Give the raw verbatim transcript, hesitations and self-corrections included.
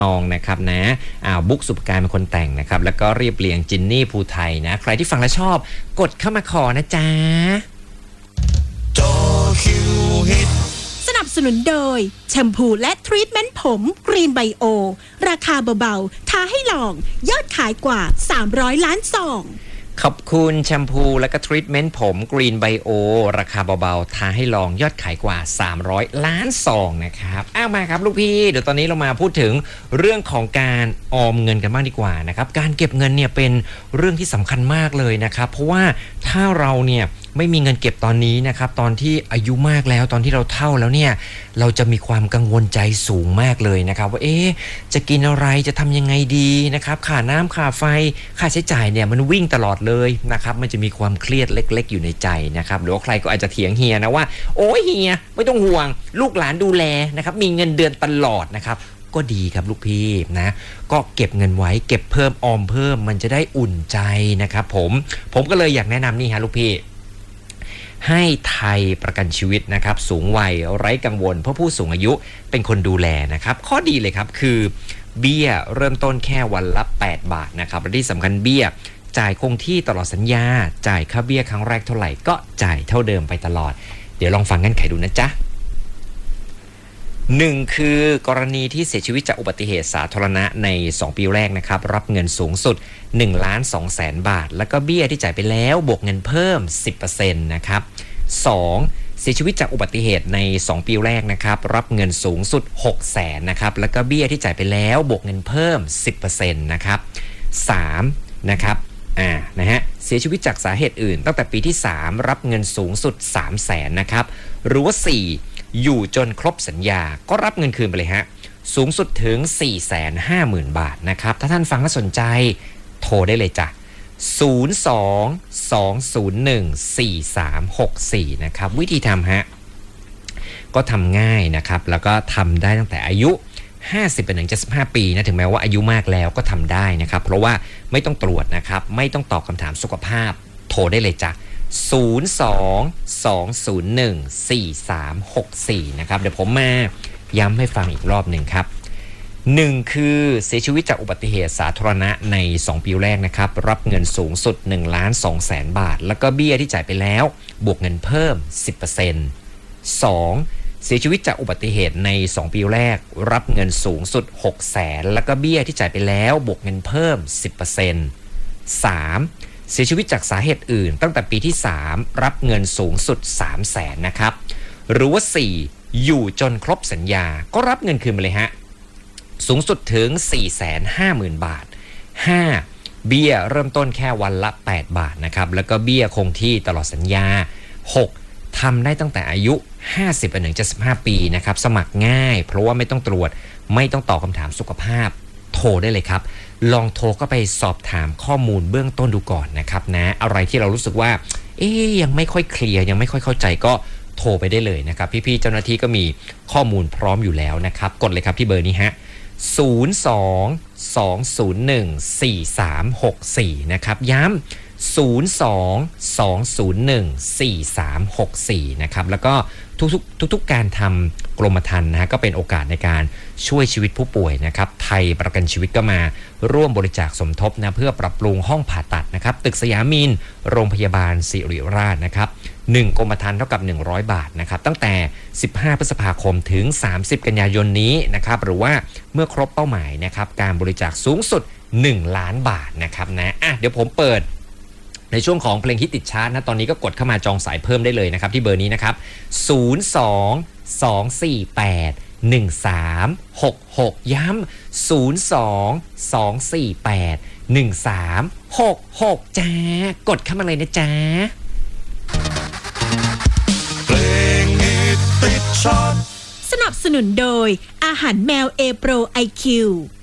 ตองนะครับนะอ่าบุ๊กสุภการเป็นคนแต่งนะครับแล้วก็เรียบเรียงจินนี่ภูไทยนะใครที่ฟังแล้วชอบกดเข้ามาขอนะจ๊ะจอคิวฮิตสนับสนุนโดยแชมพูและทรีทเมนต์ผมกรีนไบโอราคาเบาๆทาให้ลองยอดขายกว่าสามร้อยล้านซองขอบคุณแชมพูและก็ทรีทเมนต์ผมกรีนไบโอราคาเบาๆทาให้ลองยอดขายกว่าสามร้อยล้านซองนะครับอ้าวมาครับลูกพี่เดี๋ยวตอนนี้เรามาพูดถึงเรื่องของการออมเงินกันบ้างดีกว่านะครับการเก็บเงินเนี่ยเป็นเรื่องที่สำคัญมากเลยนะครับเพราะว่าถ้าเราเนี่ยไม่มีเงินเก็บตอนนี้นะครับตอนที่อายุมากแล้วตอนที่เราเฒ่าแล้วเนี่ยเราจะมีความกังวลใจสูงมากเลยนะครับว่าเอ๊ะจะกินอะไรจะทำยังไงดีนะครับค่าน้ำค่าไฟค่าใช้จ่ายเนี่ยมันวิ่งตลอดเลยนะครับมันจะมีความเครียดเล็กๆอยู่ในใจนะครับหรือว่าใครก็อาจจะเถียงเฮียนะว่าโอ้ยเฮียไม่ต้องห่วงลูกหลานดูแลนะครับมีเงินเดือนตลอดนะครับก็ดีครับลูกพี่นะก็เก็บเงินไว้เก็บเพิ่มออมเพิ่มมันจะได้อุ่นใจนะครับผมผมก็เลยอยากแนะนำนี่ฮะลูกพี่ให้ไทยประกันชีวิตนะครับสูงวัยไร้กังวลเพราะผู้สูงอายุเป็นคนดูแลนะครับข้อดีเลยครับคือเบี้ยเริ่มต้นแค่วันละแปดบาทนะครับและที่สำคัญเบี้ยจ่ายคงที่ตลอดสัญญาจ่ายค่าเบี้ยครั้งแรกเท่าไหร่ก็จ่ายเท่าเดิมไปตลอดเดี๋ยวลองฟังเงื่อนไขดูนะจ๊ะหนึ่งคือกรณีที่เสียชีวิตจากอุบัติเหตุสาธารณะในสองปีแรกนะครับรับเงินสูงสุดหนึ่งล้านสองแสนบาทแล้วก็เบี้ยที่จ่ายไปแล้วบวกเงินเพิ่ม สิบเปอร์เซ็นต์ นะครับสองเสียชีวิตจากอุบัติเหตุในสองปีแรกนะครับรับเงินสูงสุดหกแสนนะครับแล้วก็เบี้ยที่จ่ายไปแล้วบวกเงินเพิ่ม สิบเปอร์เซ็นต์ นะครับสามนะครับอ่านะฮะเสียชีวิตจากสาเหตุอื่นตั้งแต่ปีที่สามรับเงินสูงสุดสามแสนนะครับหรือว่าสี่อยู่จนครบสัญญาก็รับเงินคืนไปเลยฮะสูงสุดถึง สี่แสนห้าหมื่น บาทนะครับถ้าท่านฟังแล้วสนใจโทรได้เลยจ้ะศูนย์ สอง สอง ศูนย์ หนึ่ง สี่ สาม หก สี่นะครับวิธีทำฮะก็ทำง่ายนะครับแล้วก็ทำได้ตั้งแต่อายุห้าสิบไปถึงเจ็ดสิบห้าปีนะถึงแม้ว่าอายุมากแล้วก็ทำได้นะครับเพราะว่าไม่ต้องตรวจนะครับไม่ต้องตอบคำถามสุขภาพโทรได้เลยจ้ะศูนย์ สอง สอง ศูนย์ หนึ่ง สี่ สาม หก สี่นะครับเดี๋ยวผมมาย้ำให้ฟังอีกรอบหนึ่งครับหนึ่งคือเสียชีวิตจากอุบัติเหตุสาธารณะในสองปีแรกนะครับรับเงินสูงสุดหนึ่งล้านสองแสนบาทแล้วก็เบี้ยที่จ่ายไปแล้วบวกเงินเพิ่ม สิบเปอร์เซ็นต์ สองเสียชีวิตจากอุบัติเหตุในสองปีแรกรับเงินสูงสุดหกแสนแล้วก็เบี้ยที่จ่ายไปแล้วบวกเงินเพิ่ม สิบเปอร์เซ็นต์ สามเสียชีวิตจากสาเหตุอื่นตั้งแต่ปีที่สามรับเงินสูงสุดสามแสนนะครับหรือว่าสี่อยู่จนครบสัญญาก็รับเงินคืนไปเลยฮะสูงสุดถึง สี่แสนห้าหมื่น บาทห้าเบี้ยเริ่มต้นแค่วันละแปดบาทนะครับแล้วก็เบี้ยคงที่ตลอดสัญญาหกทำได้ตั้งแต่อายุห้าสิบไปถึงเจ็ดสิบห้าปีนะครับสมัครง่ายเพราะว่าไม่ต้องตรวจไม่ต้องตอบคำถามสุขภาพโทรได้เลยครับลองโทรเข้าไปสอบถามข้อมูลเบื้องต้นดูก่อนนะครับนะอะไรที่เรารู้สึกว่าเอ๊ยยังไม่ค่อยเคลียร์ยังไม่ค่อยเข้าใจก็โทรไปได้เลยนะครับพี่ๆเจ้าหน้าที่ก็มีข้อมูลพร้อมอยู่แล้วนะครับกดเลยครับที่เบอร์นี้ฮะศูนย์ สอง สอง ศูนย์ หนึ่ง สี่ สาม หก สี่นะครับย้ำศูนย์ สอง สอง ศูนย์ หนึ่ง สี่ สาม หก สี่นะครับแล้วก็ทุกๆทุกๆการทำกรมธรรม์นะฮะก็เป็นโอกาสในการช่วยชีวิตผู้ป่วยนะครับไทยประกันชีวิตก็มาร่วมบริจาคสมทบนะเพื่อปรับปรุงห้องผ่าตัดนะครับตึกสยามมินโรงพยาบาลศิริราชนะครับหนึ่งกรมธรรม์เท่ากับหนึ่งร้อยบาทนะครับตั้งแต่สิบห้าพฤษภาคมถึงสามสิบกันยายนนี้นะครับหรือว่าเมื่อครบเป้าหมายนะครับการบริจาคสูงสุดหนึ่งล้านบาทนะครับนะอ่ะเดี๋ยวผมเปิดในช่วงของเพลงฮิตติดชาร์ตนะตอนนี้ก็กดเข้ามาจองสายเพิ่มได้เลยนะครับที่เบอร์นี้นะครับศูนย์ สอง สอง สี่ แปด หนึ่ง สาม หก หกย้ำศูนย์ สอง สอง สี่ แปด หนึ่ง สาม หก หกจ้ากดเข้ามาเลยนะจ๊ะเพลงฮิตติดชาร์ตสนับสนุนโดยอาหารแมวเอโปรไอคิว